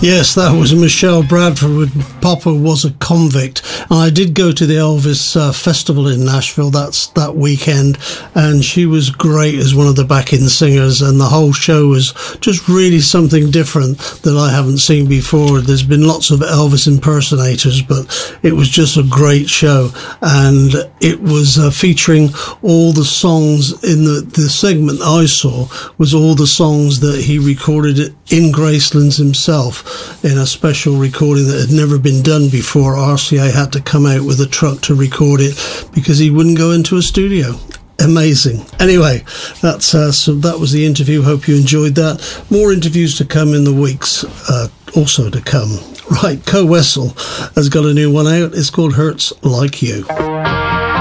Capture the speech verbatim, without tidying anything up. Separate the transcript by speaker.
Speaker 1: Yes, that was Michelle Bradford with Papa Was a Convict. And I did go to the Elvis uh, Festival in Nashville that's that weekend, and she was great as one of the back-in singers, and the whole show was just really something different that I haven't seen before. There's been lots of Elvis impersonators, but it was just a great show, and it was uh, featuring all the songs in the, the segment I saw was all the songs that he recorded in Graceland's himself in a special recording that had never been done before. R C A had to come out with a truck to record it because he wouldn't go into a studio. Amazing. Anyway, that's uh, so that was the interview. Hope you enjoyed that. More interviews to come in the weeks uh, also to come. Right, Co Wessel has got a new one out. It's called Hurts Like You.